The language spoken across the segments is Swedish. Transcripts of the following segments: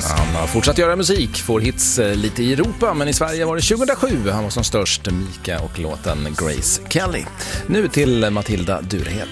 Han har fortsatt göra musik, får hits lite i Europa, men i Sverige var det 2007 han var som störst, Mika och låten Grace Kelly. Nu till Matilda Durehed.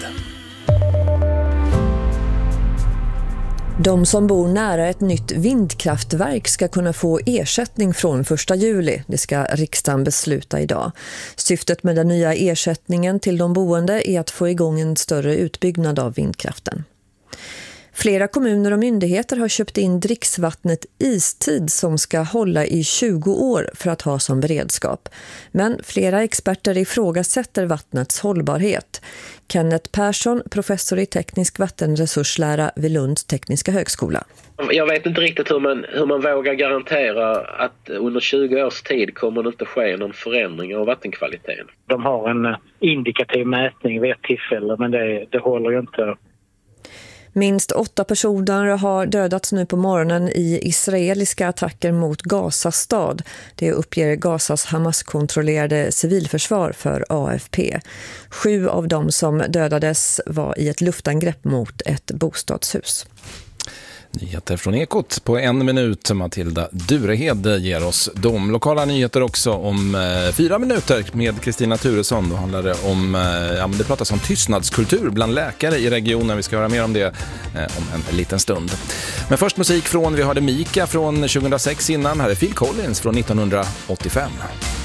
De som bor nära ett nytt vindkraftverk ska kunna få ersättning från 1 juli. Det ska riksdagen besluta idag. Syftet med den nya ersättningen till de boende är att få igång en större utbyggnad av vindkraften. Flera kommuner och myndigheter har köpt in dricksvattnet Istid som ska hålla i 20 år för att ha som beredskap. Men flera experter ifrågasätter vattnets hållbarhet. Kenneth Persson, professor i teknisk vattenresurslära vid Lunds tekniska högskola. Jag vet inte riktigt hur man vågar garantera att under 20 års tid kommer det inte ske någon förändring av vattenkvaliteten. De har en indikativ mätning vid ett tillfälle, men det håller ju inte. Minst 8 personer har dödats nu på morgonen i israeliska attacker mot Gazas stad. Det uppger Gazas Hamas-kontrollerade civilförsvar för AFP. 7 av dem som dödades var i ett luftangrepp mot ett bostadshus. Nyheter från Ekot på 1 minut. Matilda Durehed ger oss de lokala nyheter också om 4 minuter med Kristina Turesson. Då handlar det om, det pratas om tystnadskultur bland läkare i regionen. Vi ska höra mer om det om en liten stund. Men först musik vi hörde Mika från 2006 innan. Här är Phil Collins från 1985.